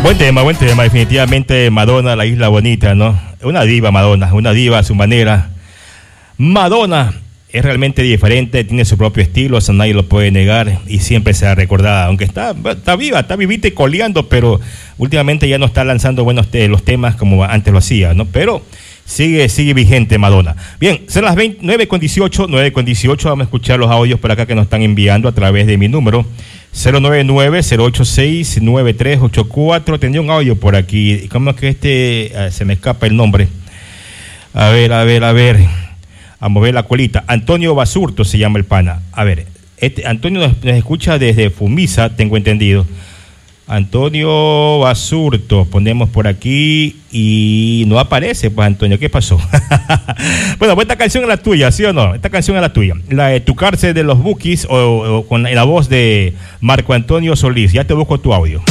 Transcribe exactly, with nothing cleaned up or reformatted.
Buen tema, buen tema, definitivamente Madonna, la isla bonita, ¿no? Una diva Madonna, una diva a su manera. Madonna es realmente diferente, tiene su propio estilo, eso nadie lo puede negar y siempre será recordada, aunque está, está viva, está vivita y coleando, pero últimamente ya no está lanzando buenos te, los temas como antes lo hacía, ¿no? Pero sigue, sigue vigente Madonna. Bien, son las nueve con dieciocho, nueve con dieciocho, vamos a escuchar los audios por acá que nos están enviando a través de mi número cero nueve nueve, cero ocho seis, nueve tres ocho cuatro. Tendría un audio por aquí, ¿cómo es que este, ah, se me escapa el nombre? A ver, a ver, a ver, a mover la colita. Antonio Basurto se llama el pana. A ver, este, Antonio nos, nos escucha desde Fumisa, tengo entendido. Antonio Basurto, ponemos por aquí y no aparece, pues Antonio, ¿qué pasó? Bueno, pues esta canción es la tuya, ¿sí o no? Esta canción es la tuya, la de Tu Cárcel de los Bukis o, o con la voz de Marco Antonio Solís. Ya te busco tu audio.